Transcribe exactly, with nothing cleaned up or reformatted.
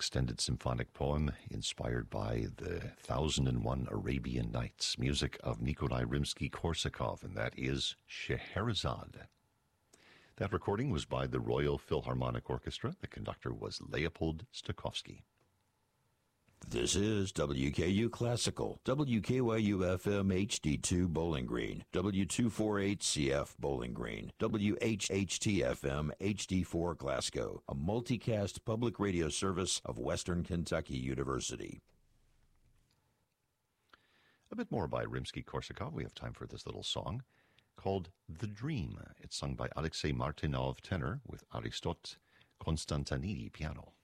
extended symphonic poem inspired by the Thousand and One Arabian Nights, music of Nikolai Rimsky-Korsakov, and that is Scheherazade. That recording was by the Royal Philharmonic Orchestra. The conductor was Leopold Stokowski. This is W K U Classical, W K Y U F M H D two Bowling Green, W two forty-eight C F Bowling Green, W H H T F M H D four Glasgow, a multicast public radio service of Western Kentucky University. A bit more by Rimsky-Korsakov. We have time for this little song called The Dream. It's sung by Alexei Martynov tenor with Aristot Konstantinidis piano.